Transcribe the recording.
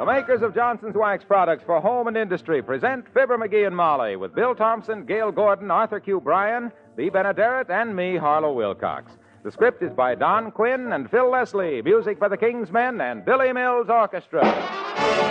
makers of Johnson's Wax Products for Home and Industry present Fibber McGee and Molly with Bill Thompson, Gail Gordon, Arthur Q. Bryan, Bea Benaderet, and me, Harlow Wilcox. The script is by Don Quinn and Phil Leslie. Music by the King's Men and Billy Mills Orchestra.